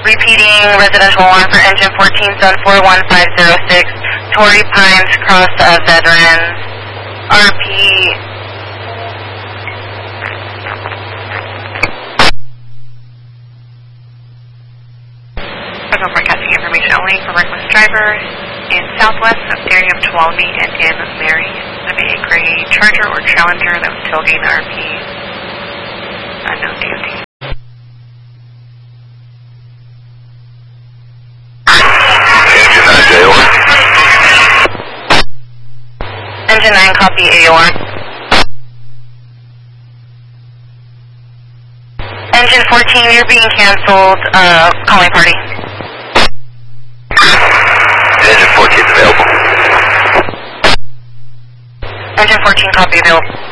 Repeating residential alarm for engine 14, zone 41506, Torrey Pines, Cross Veterans, RP. Echo forecasting information only for reckless driver in southwest of area of Tuolumne and in Mary of a gray Charger or Challenger that was tailgating RP. Unknown DOT. Engine 9, copy AOR. Engine 14, you're being canceled, calling party. Engine 14 is available. Engine 14, copy available.